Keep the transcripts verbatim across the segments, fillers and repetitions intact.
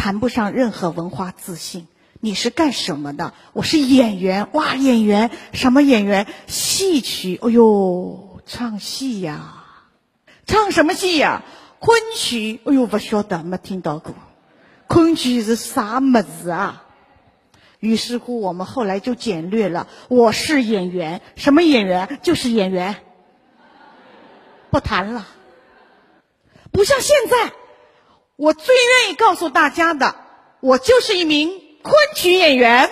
谈不上任何文化自信。你是干什么的？我是演员。哇，演员？什么演员？戏曲。哎呦，唱戏呀。唱什么戏呀？昆曲。哎呦，不晓得，没听到过。昆曲是啥么子啊？于是乎我们后来就简略了，我是演员。什么演员？就是演员。不谈了。不像现在，我最愿意告诉大家的，我就是一名昆曲演员。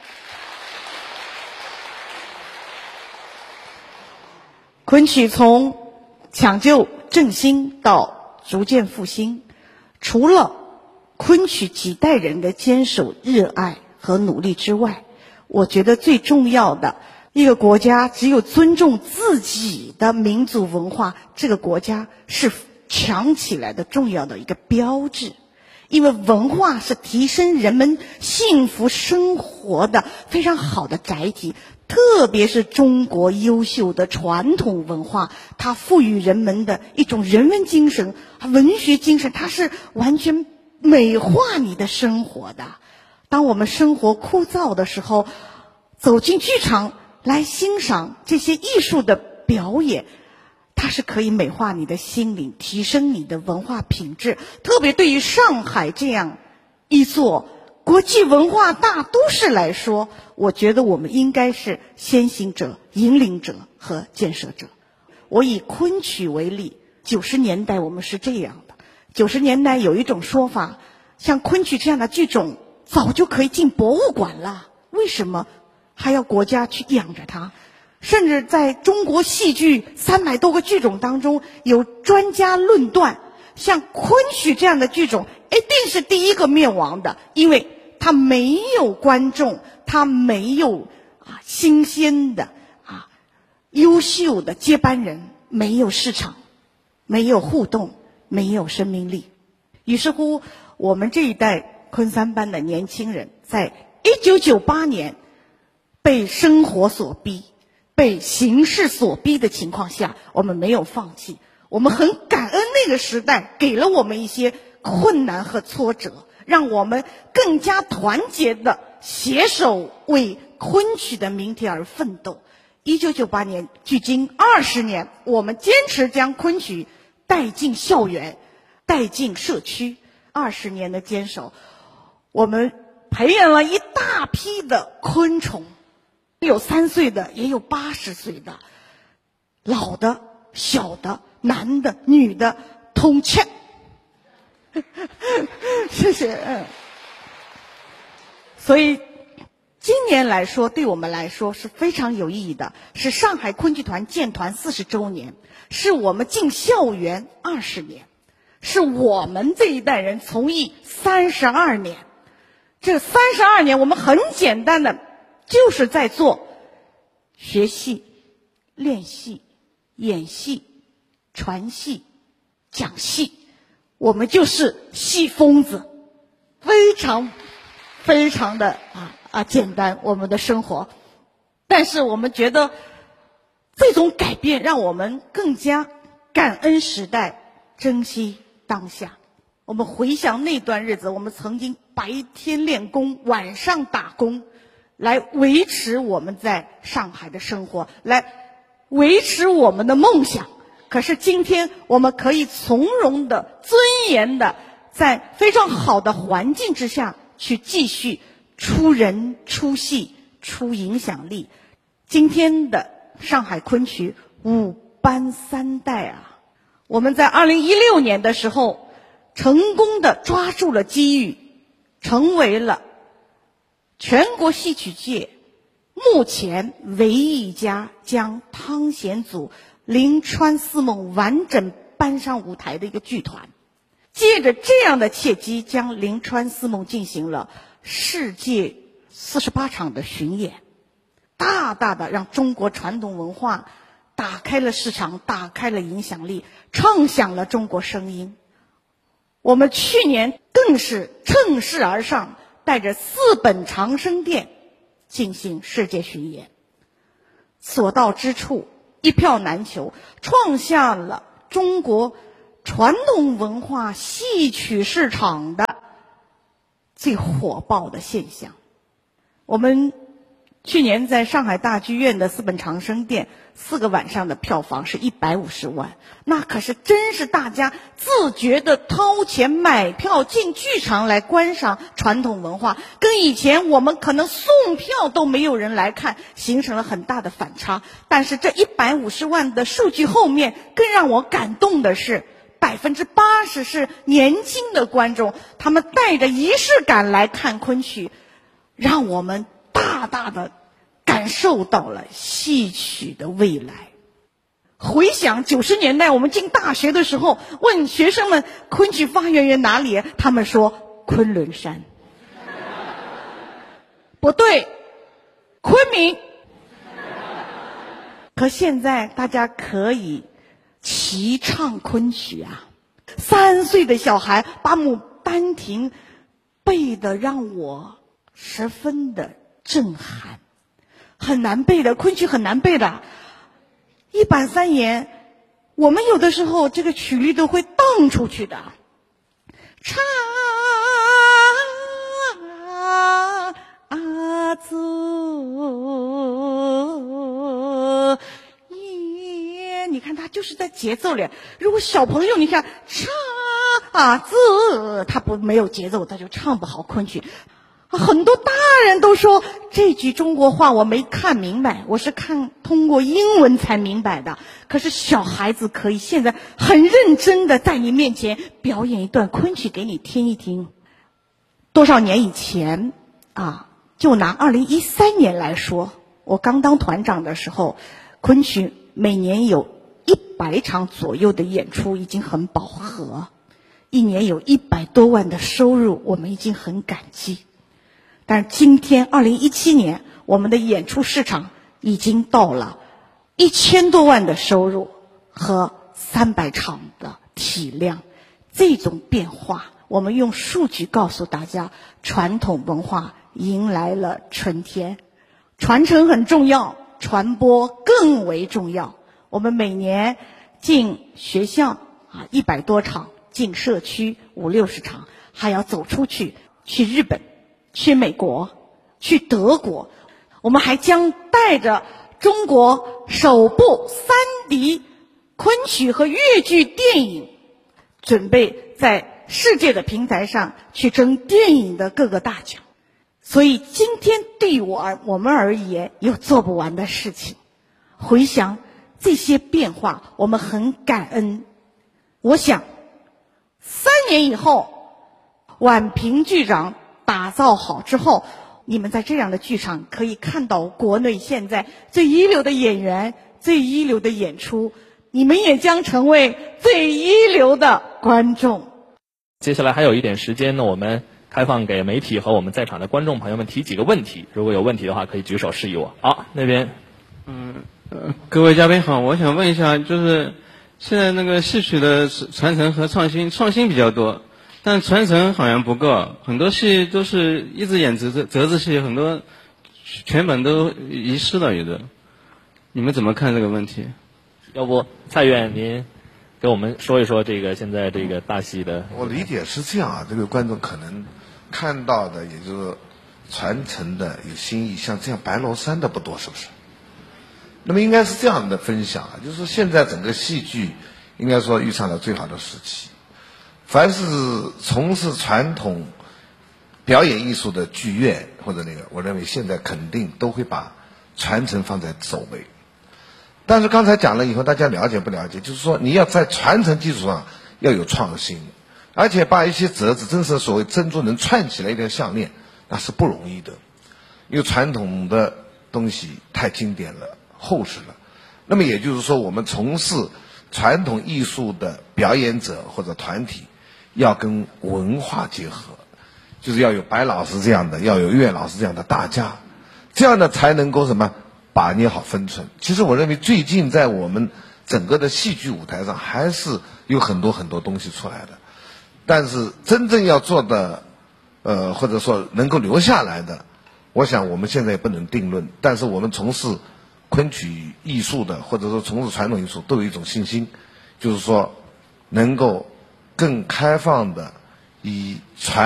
昆曲从抢救振兴到逐渐复兴，除了昆曲几代人的坚守、热爱和努力之外，我觉得最重要的，一个国家只有尊重自己的民族文化，这个国家是强起来的重要的一个标志。因为文化是提升人们幸福生活的非常好的载体，特别是中国优秀的传统文化，它赋予人们的一种人文精神、文学精神，它是完全美化你的生活的。当我们生活枯燥的时候，走进剧场来欣赏这些艺术的表演，它是可以美化你的心灵，提升你的文化品质。特别对于上海这样一座国际文化大都市来说，我觉得我们应该是先行者、引领者和建设者。我以昆曲为例，九十年代我们是这样的。九十年代有一种说法，像昆曲这样的剧种早就可以进博物馆了，为什么还要国家去养着它？甚至在中国戏剧三百多个剧种当中，有专家论断，像昆曲这样的剧种一定是第一个灭亡的，因为它没有观众，它没有啊新鲜的啊优秀的接班人，没有市场，没有互动，没有生命力。于是乎，我们这一代昆三班的年轻人，在一九九八年被生活所逼，被形势所逼的情况下，我们没有放弃。我们很感恩那个时代给了我们一些困难和挫折，让我们更加团结的携手为昆曲的明天而奋斗。一九九八年距今二十年，我们坚持将昆曲带进校园，带进社区。二十年的坚守，我们培养了一大批的昆虫，有三岁的，也有八十岁的，老的、小的、男的、女的，通吃。谢谢。嗯。所以今年来说，对我们来说是非常有意义的，是上海昆剧团建团四十周年，是我们进校园二十年，是我们这一代人从艺三十二年。这三十二年，我们很简单的就是在做学戏、练戏、演戏、传戏、讲戏，我们就是戏疯子，非常非常的啊啊简单，我们的生活。但是我们觉得这种改变让我们更加感恩时代，珍惜当下。我们回想那段日子，我们曾经白天练功，晚上打工，来维持我们在上海的生活，来维持我们的梦想。可是今天我们可以从容的、尊严的，在非常好的环境之下去继续出人、出戏、出影响力。今天的上海昆曲五班三代啊，我们在二零一六年的时候成功的抓住了机遇，成为了全国戏曲界目前唯一一家将汤显祖、临川四梦完整搬上舞台的一个剧团。借着这样的契机，将临川四梦进行了世界四十八场的巡演，大大的让中国传统文化打开了市场，打开了影响力，唱响了中国声音。我们去年更是趁势而上，带着四本长生殿进行世界巡演，所到之处一票难求，创下了中国传统文化戏曲市场的最火爆的现象。我们去年在上海大剧院的四本长生殿四个晚上的票房是一百五十万，那可是真是大家自觉的掏钱买票进剧场来观赏传统文化，跟以前我们可能送票都没有人来看形成了很大的反差。但是这一百五十万的数据后面更让我感动的是百分之八十是年轻的观众，他们带着仪式感来看昆曲，让我们大大的感受到了戏曲的未来。回想九十年代我们进大学的时候，问学生们昆曲发源于哪里，他们说昆仑山。不对，昆明。可现在大家可以齐唱昆曲啊！三岁的小孩把《牡丹亭》背得让我十分的震撼，很难背的，昆曲很难背的。一板三眼，我们有的时候这个曲律都会荡出去的。唱啊子耶，你看他就是在节奏里。如果小朋友你看唱啊子，他不没有节奏，他就唱不好昆曲。很多大人都说这句中国话我没看明白，我是看通过英文才明白的。可是小孩子可以现在很认真的在你面前表演一段昆曲给你听一听。多少年以前啊，就拿二零一三年来说，我刚当团长的时候，昆曲每年有一百场左右的演出已经很饱和，一年有一百多万的收入，我们已经很感激。但是今天二零一七年，我们的演出市场已经到了一千多万的收入和三百场的体量。这种变化，我们用数据告诉大家，传统文化迎来了春天。传承很重要，传播更为重要。我们每年进学校啊一百多场，进社区五六十场，还要走出去，去日本，去美国，去德国。我们还将带着中国首部三 D 昆曲和粤剧电影，准备在世界的平台上去争电影的各个大奖。所以今天对我而我们而言有做不完的事情。回想这些变化，我们很感恩。我想三年以后，婉平剧长打造好之后，你们在这样的剧场可以看到国内现在最一流的演员，最一流的演出，你们也将成为最一流的观众。 接下来还有一点时间呢，我们开放给媒体和我们在场的观众朋友们提几个问题，如果有问题的话可以举手示意我。好，那边嗯呃，各位嘉宾好，我想问一下，就是现在那个戏曲的传承和创新，创新比较多，但传承好像不够，很多戏都是一直演折子折子戏，很多全本都遗失了，有的。你们怎么看这个问题？ 要不蔡院您给我们说一说这个现在这个大戏的。 我理解是这样啊，这个观众可能看到的也就是传承的有新意，像这样白罗山的不多，是不是？那么应该是这样的分享啊，就是说现在整个戏剧应该说遇上了最好的时期。凡是从事传统表演艺术的剧院或者那个，我认为现在肯定都会把传承放在首位。但是刚才讲了以后，大家了解不了解？就是说你要在传承基础上要有创新，而且把一些折子，真是所谓珍珠能串起来一条项链，那是不容易的，因为传统的东西太经典了，厚实了。那么也就是说，我们从事传统艺术的表演者或者团体，要跟文化结合，就是要有白老师这样的，要有岳老师这样的大家，这样呢才能够什么把捏好分寸。其实我认为最近在我们整个的戏剧舞台上还是有很多很多东西出来的，但是真正要做的呃或者说能够留下来的，我想我们现在也不能定论，但是我们从事昆曲艺术的或者说从事传统艺术都有一种信心，就是说能够更开放的以传